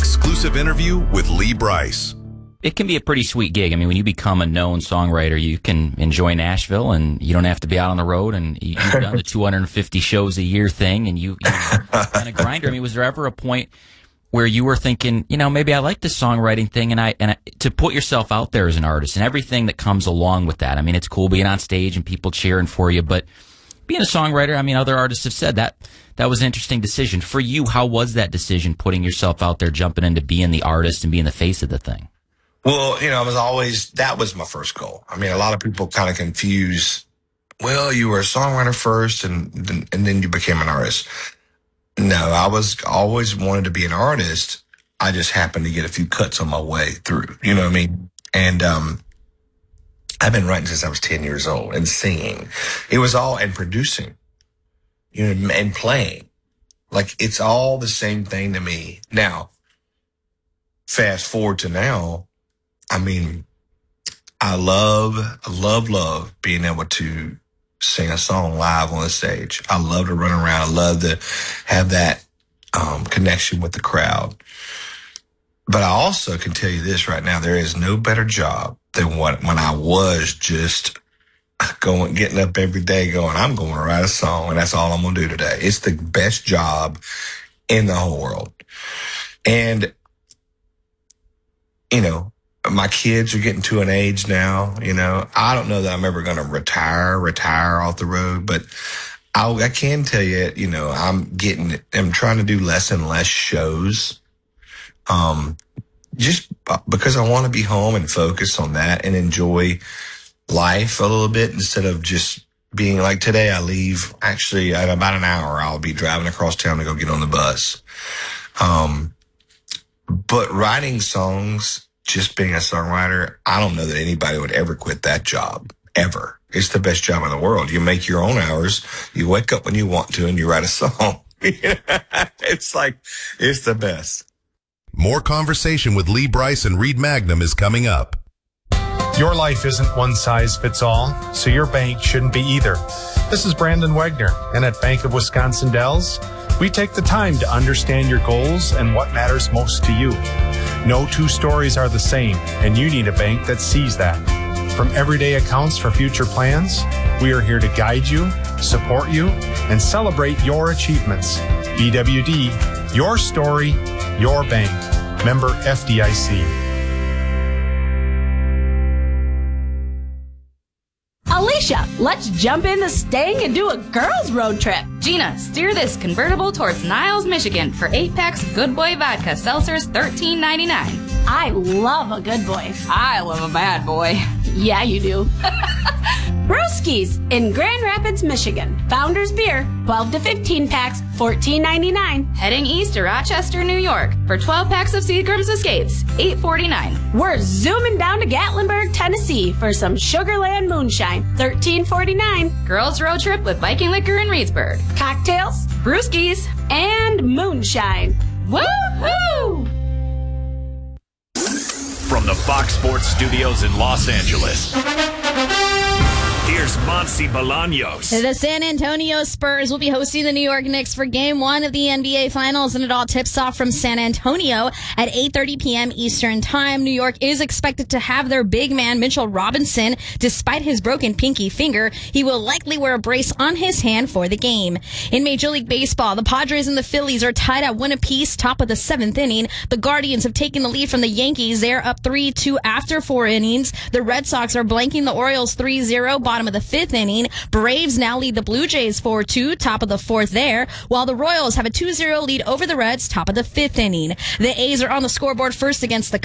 exclusive interview with Lee Brice. It can be a pretty sweet gig. I mean, when you become a known songwriter, you can enjoy Nashville, and you don't have to be out on the road, and you've done the 250 shows a year thing, and you kind of grinder. I mean, was there ever a point where you were thinking, maybe I like this songwriting thing, and to put yourself out there as an artist and everything that comes along with that? I mean, it's cool being on stage and people cheering for you, but being a songwriter, I mean, other artists have said that was an interesting decision. For you, how was that decision, putting yourself out there, jumping into being the artist and being the face of the thing? Well, that was my first goal. I mean, a lot of people kind of confuse, well, you were a songwriter first and then you became an artist. No, I was always wanted to be an artist. I just happened to get a few cuts on my way through, you know what I mean? And, I've been writing since I was 10 years old and singing. It was all, and producing, and playing. Like, it's all the same thing to me. Now, fast forward to now, I mean, I love being able to sing a song live on the stage. I love to run around. I love to have that connection with the crowd. But I also can tell you this right now, there is no better job than when I was just getting up every day going, I'm going to write a song, and that's all I'm going to do today. It's the best job in the whole world. And, my kids are getting to an age now, I don't know that I'm ever going to retire off the road, but I can tell you, I'm trying to do less and less shows. Just because I want to be home and focus on that and enjoy life a little bit instead of just being like today. I leave actually at about an hour. I'll be driving across town to go get on the bus. But writing songs, just being a songwriter, I don't know that anybody would ever quit that job, ever. It's the best job in the world. You make your own hours. You wake up when you want to and you write a song. It's the best. More conversation with Lee Brice and Reed Magnum is coming up. Your life isn't one size fits all, so your bank shouldn't be either. This is Brandon Wegner, and at Bank of Wisconsin Dells, we take the time to understand your goals and what matters most to you. No two stories are the same, and you need a bank that sees that. From everyday accounts for future plans, we are here to guide you, support you, and celebrate your achievements. BWD, your story, your bank. Member FDIC. Alicia, let's jump in the Stang and do a girls' road trip. Gina, steer this convertible towards Niles, Michigan for 8 packs Good Boy Vodka Seltzers, $13.99. I love a good boy. I love a bad boy. Yeah, you do. Brewskis in Grand Rapids, Michigan. Founders Beer, 12 to 15 packs, $14.99. Heading east to Rochester, New York for 12 packs of Seagram's Escapes, $8.49. We're zooming down to Gatlinburg, Tennessee for some Sugarland Moonshine, $13.49. Girls road trip with Viking Liquor in Reedsburg. Cocktails, Brewskis, and moonshine. Woo-hoo! From the Fox Sports Studios in Los Angeles, here's Monty Bolaños. The San Antonio Spurs will be hosting the New York Knicks for Game 1 of the NBA Finals, and it all tips off from San Antonio at 8:30 p.m. Eastern Time. New York is expected to have their big man, Mitchell Robinson. Despite his broken pinky finger, he will likely wear a brace on his hand for the game. In Major League Baseball, the Padres and the Phillies are tied at 1 apiece, top of the 7th inning. The Guardians have taken the lead from the Yankees. They are up 3-2 after 4 innings. The Red Sox are blanking the Orioles 3-0, bottom of the 5th inning. Braves now lead the Blue Jays 4-2, top of the 4th there, while the Royals have a 2-0 lead over the Reds, top of the 5th inning. The A's are on the scoreboard first against the